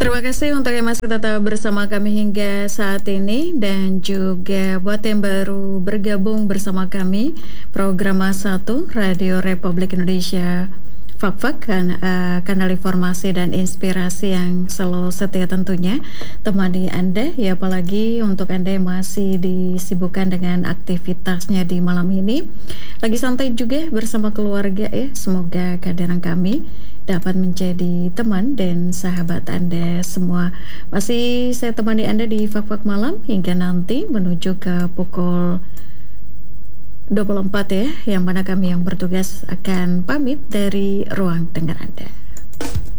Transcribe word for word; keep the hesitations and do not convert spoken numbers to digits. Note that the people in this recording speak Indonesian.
Terima kasih untuk yang masih tetap bersama kami hingga saat ini, dan juga buat yang baru bergabung bersama kami, program A satu Radio Republik Indonesia Fak-Fak, kan, uh, kanal informasi dan inspirasi yang selalu setia tentunya temani Anda, ya apalagi untuk Anda yang masih disibukkan dengan aktivitasnya di malam ini, lagi santai juga bersama keluarga ya. Semoga kehadiran kami dapat menjadi teman dan sahabat Anda semua. Masih saya temani Anda di Fak-Fak Malam hingga nanti menuju ke pukul dua puluh empat ya, yang mana kami yang bertugas akan pamit dari ruang dengar Anda.